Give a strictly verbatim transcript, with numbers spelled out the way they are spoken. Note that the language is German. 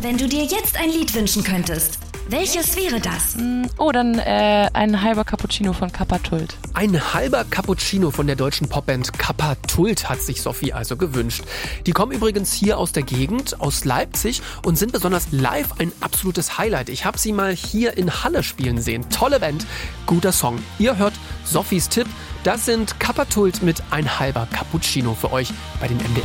Wenn du dir jetzt ein Lied wünschen könntest, welches wäre das? Oh, dann äh, ein halber Cappuccino von Kappa Tult. Ein halber Cappuccino von der deutschen Popband Kappa Tult hat sich Sophie also gewünscht. Die kommen übrigens hier aus der Gegend, aus Leipzig und sind besonders live ein absolutes Highlight. Ich habe sie mal hier in Halle spielen sehen. Tolle Band, guter Song. Ihr hört Sophies Tipp. Das sind Kappa Tult mit ein halber Cappuccino für euch bei den M D